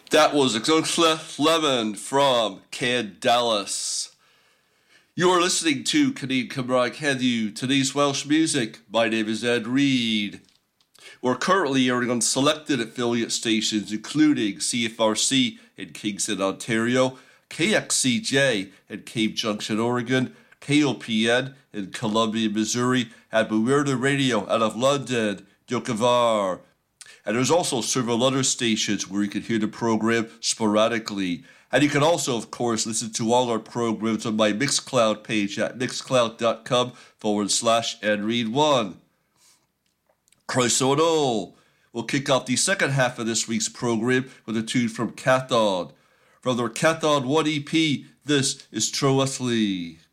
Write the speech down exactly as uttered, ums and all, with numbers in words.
That was Cliff Lemon from Candelas. You are listening to Canadian Cymraeg Heddiw, today's Welsh music. My name is Ed Reed. We're currently airing on selected affiliate stations including C F R C in Kingston, Ontario, K X C J in Cave Junction, Oregon, K O P N in Columbia, Missouri, and Buwyrna Radio out of London, Diocavar. And there's also several other stations where you can hear the program sporadically. And you can also, of course, listen to all our programs on my Mixcloud page at mixcloud.com forward slash nread1. Croeso. We'll kick off the second half of this week's program with a tune from Cathod. From their Cathod one E P, this is Troathley.